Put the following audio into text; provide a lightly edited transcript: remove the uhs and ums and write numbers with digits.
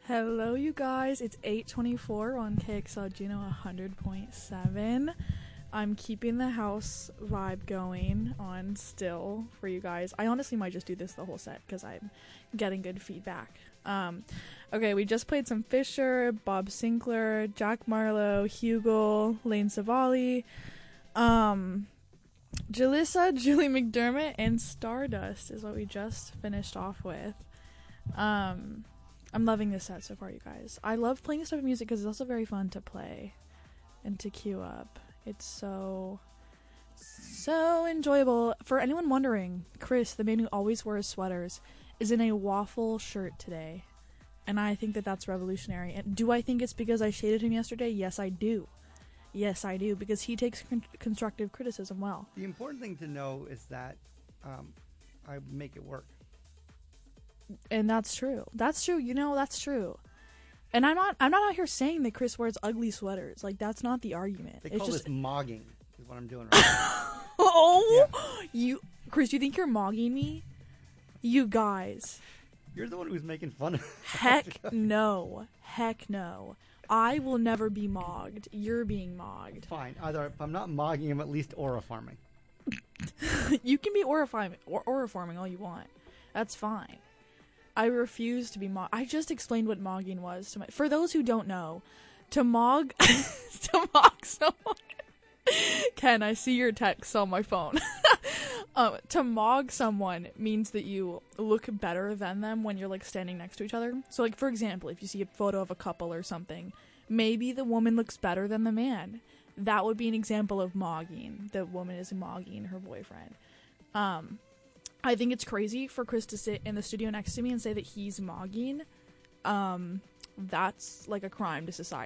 Hello, you guys. It's 8:24 on KXL Juno 100.7. I'm keeping the house vibe going on still for you guys. I honestly might just do this the whole set because I'm getting good feedback. Okay, we just played some Fisher, Bob Sinclair, Jack Marlowe, Hugel, Lane Savali, Jalissa, Julie McDermott, and Stardust is what we just finished off with. I'm loving this set so far, you guys. I love playing this type of music because it's also very fun to play and to queue up. It's so enjoyable. For anyone wondering, Chris, the man who always wears sweaters, is in a waffle shirt today. And I think that that's revolutionary. And do I think it's because I shaded him yesterday? Yes, I do. Yes, I do. Because he takes constructive criticism well. The important thing to know is that I make it work. And that's true. That's true. You know, that's true. And I'm not out here saying that Chris wears ugly sweaters. Like, that's not the argument. They call this mogging, is what I'm doing right now. Oh, yeah. Chris, you think you're mogging me? You guys. You're the one who's making fun of Heck no. Heck no. I will never be mogged. You're being mogged. Fine. Either if I'm not mogging, I'm at least aura farming. You can be aura farming all you want. That's fine. I refuse to be mogged. I just explained what mogging was for those who don't know. To mog someone. Ken, I see your text on my phone. To mog someone means that you look better than them when you're like standing next to each other. So like, for example, if you see a photo of a couple or something, maybe the woman looks better than the man. That would be an example of mogging. The woman is mogging her boyfriend. I think it's crazy for Chris to sit in the studio next to me and say that he's mogging. That's like a crime to society.